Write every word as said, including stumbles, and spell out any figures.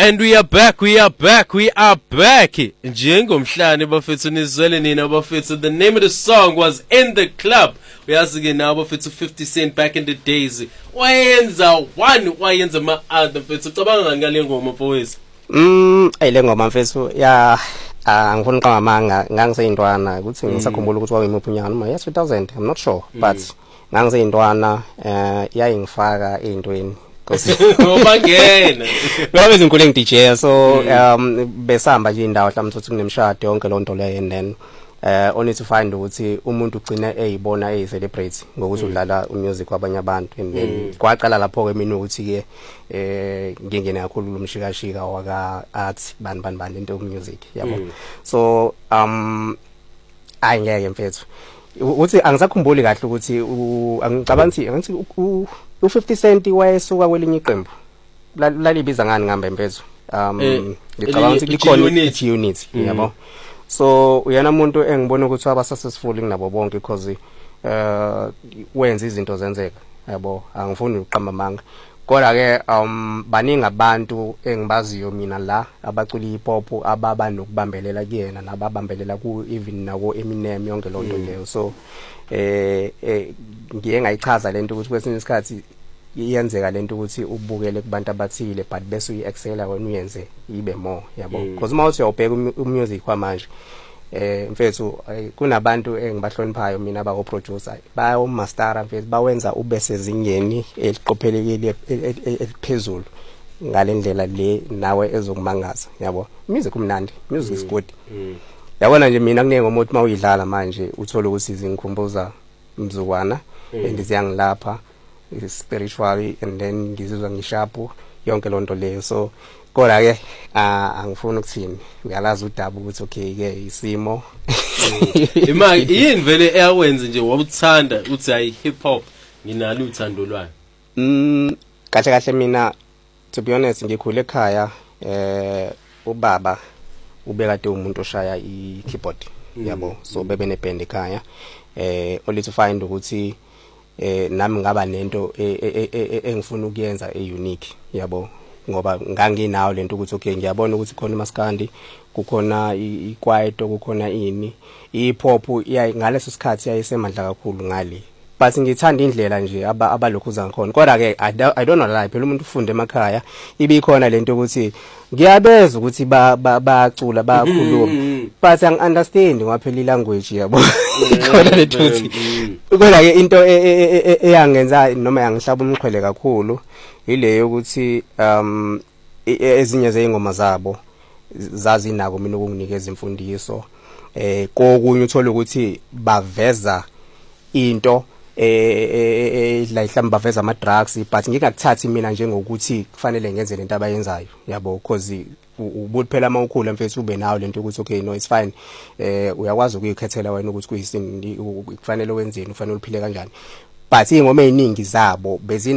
And we are back, we are back, we are back. Njengomhlane bafethu nizwele nina bafethu. The name of the song was In the Club. Uyazi ke nawo bafethu fifty Cent back in the days. Wayenza one, wayenza ma other bafethu. Ucabanga ngani ngale ngoma mfowethu? Mm, ayile ngoma mfethu ya angifuni uqamba manga ngangiseyintwana ukuthi ngisakhumbula ukuthi wayimuphi unyaka noma yes two thousand I'm not sure but ngangiseyintwana eh yayingifaka ezintweni ngoba ngena ngoba izinkulu ngi D J so um besamba nje indawo mhlawumbe ukuthi kunemshado yonke lonto leyo and then uh only to find ukuthi umuntu ugcina eyibona ey celebrate ngokuthi udlala umusic wabanye abantu and then kwaqala lapho ke mina ukuthi ke eh ngingene kakhulu umshikashika waka art bani bani bani into music yabo so um ayengeke mfethu uthi angisakhumbuli kahle ukuthi angicabangi angithi u fifty Cent wayesuka kwelinye iqembu lalibiza ngani ngambe mfethu um ngicabanga ukuthi likhona i unit yabo so uyana umuntu engibona ukuthi aba successful nginabo bonke because uh wenza izinto zenzeka yabo angifuni uqamba manga kodwa ke um baningi abantu engibaziyo mina la abaculi hip hop ababa nokubambelela kuyena nababambelela ku even nawo Eminem yonke lonto leyo so eh ngiye ngayichaza lento ukuthi kwesinye isikhathi iyenzeka lento ukuthi ubukele kubantu abathile but bese uyiexcela wena uyenze ibe more yabo because mawuthi uyobheka umusic kwamanje eh mfethu kunabantu engibahloniphayo mina abako producer bayo master mfethu bawenza ube sezingeni eliqophelekile eliphezulu ngalendlela le nawe ezokumangaza yabo music umnandi music is good yabona nje mina kunengoma uthi mawuyidlala manje uthola ukuthi izingikhumbuza umzukwana and ziyangilapha spiritually and then ngizizwa ngishapu yonke lonto leyo so kodwa ke angifuni ukuthini uyalazi udabu ukuthi okay ke isimo imali yini vele eyawenza nje wabuthanda uthi hayi hip hop nginalo uthando lwami mm kahle kahle mina to be honest ngikhule ekhaya eh ubaba ubekade umuntu oshaya i keyboard yabo so bebe ne band ekhaya eh only to find ukuthi eh nami ngaba nento engifuna ukuyenza e unique yabo ngoba nganginawo lento ukuthi okay ngiyabona ukuthi khona uMaskandi kukhona iKwaito kukhona ini ihip hop ngaleso sikhathi yayisemandla kakhulu ngale but ngithanda indlela nje abalokhuza ngakhona kodwa ke I don't know la phela umuntu ufunde emakhaya ibe ikhona lento ukuthi ngiyabeza ukuthi bacula bayakhuluma but ang understand ngaphela ilanguage yabo khona lento ukuthi kodwa ke into eyangenza noma yangihlaba umxhwele kakhulu ileyo ukuthi um ezinye zeingoma zabo zazi nako mina ukunginikeza imfundiso eh kokunye uthola ukuthi baveza into eh la mhlamba baveza ama drugs but ngingakuthathi mina njengokuthi kufanele ngenze lento abayenzayo yabo because ubuthi phela mawukhula mfethu ube nawo lento ukuthi okay no it's fine eh uyakwazi ukuyikhethela wena ukuthi kuyisini kufanele wenzeni ufanele uphile kanjani but ingoma eziningi zabo bezi